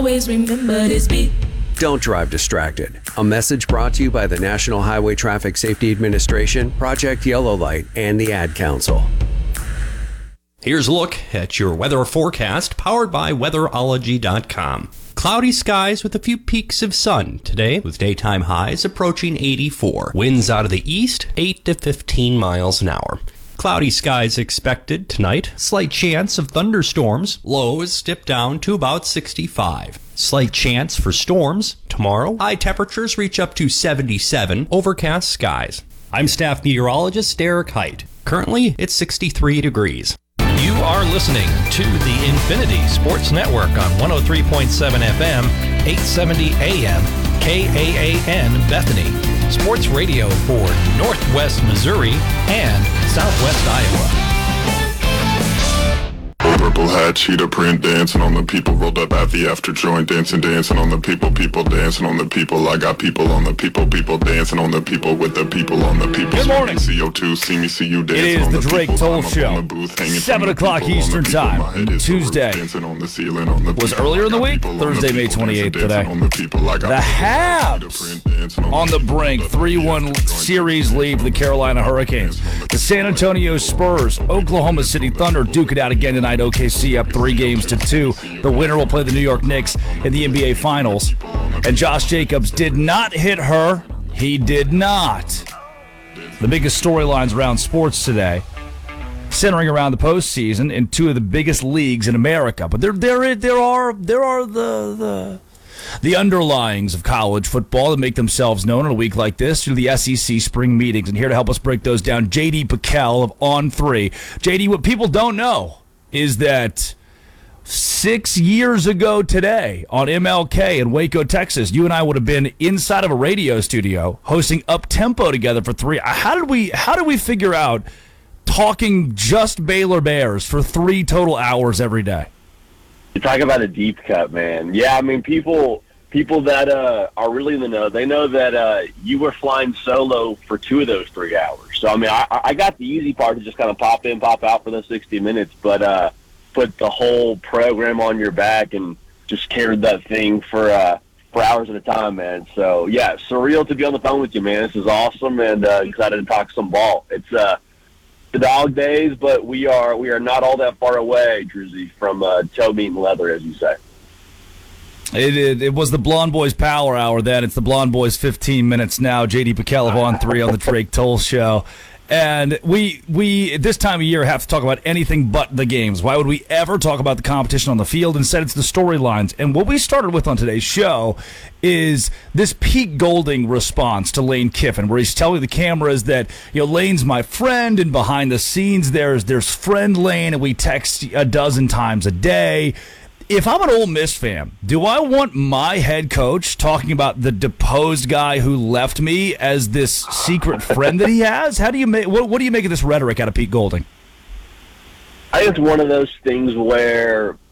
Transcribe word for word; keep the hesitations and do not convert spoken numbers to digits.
Always remember this beat. Don't drive distracted. A message brought to you by the National Highway Traffic Safety Administration, Project Yellow Light, and the Ad Council. Here's a look at your weather forecast powered by weatherology dot com. Cloudy skies with a few peaks of sun today with daytime highs approaching eighty-four. Winds out of the east, eight to fifteen miles an hour. Cloudy skies expected tonight. Slight chance of thunderstorms. Lows dip down to about sixty-five. Slight chance for storms tomorrow. High temperatures reach up to seventy-seven. Overcast skies. I'm staff meteorologist Derek Height. Currently, it's sixty-three degrees. You are listening to the Infinity Sports Network on one oh three point seven F M, eight seventy A M, K A A N Bethany. Sports radio for Northwest Missouri and Southwest Iowa. Purple hat, cheetah print, dancing on the people, rolled up at the after joint, dancing, dancing on the people, people dancing on the people. I got people on the people, people dancing on the people with the people on the people. Good morning. C O two, see me, see you dancing. It is on the, the Drake Toll Show. Seven o'clock Eastern Time. Tuesday was earlier in the week. Thursday, May twenty-eighth. Today, the Habs on the brink. three one series lead for the Carolina Hurricanes. The San Antonio Spurs, Oklahoma City Thunder duke it out again tonight. O K C up three games to two. The winner will play the New York Knicks in the N B A Finals. And Josh Jacobs did not hit her. He did not. The biggest storylines around sports today, centering around the postseason in two of the biggest leagues in America. But there, there, there are, there are the the the underlyings of college football that make themselves known in a week like this through the S E C spring meetings. And here to help us break those down, J D Pickell of On three. J D, what people don't know is that six years ago today on M L K in Waco, Texas, you and I would have been inside of a radio studio hosting Up Tempo together for three. How did we? How did we figure out talking just Baylor Bears for three total hours every day? You talk about a deep cut, man. Yeah, I mean, people people that uh, are really in the know, they know that uh, you were flying solo for two of those three hours. So, I mean, I, I got the easy part to just kind of pop in, pop out for those sixty minutes, but uh, put the whole program on your back and just carried that thing for uh, for hours at a time, man. So, yeah, surreal to be on the phone with you, man. This is awesome, and uh, excited to talk some ball. It's uh, the dog days, but we are we are not all that far away, Drizzy, from uh, toe meat and leather, as you say. It, it it was the Blonde Boys Power Hour then. It's the Blonde Boys fifteen minutes now. J D Pickell of On three on the Drake Toll Show. And we, we at this time of year, have to talk about anything but the games. Why would we ever talk about the competition on the field? Instead, it's the storylines. And what we started with on today's show is this Pete Golding response to Lane Kiffin, where he's telling the cameras that, you know, Lane's my friend, and behind the scenes there's there's friend Lane, and we text a dozen times a day. If I'm an Ole Miss fan, do I want my head coach talking about the deposed guy who left me as this secret friend that he has? How do you make? What, what do you make of this rhetoric out of Pete Golding? I think it's one of those things where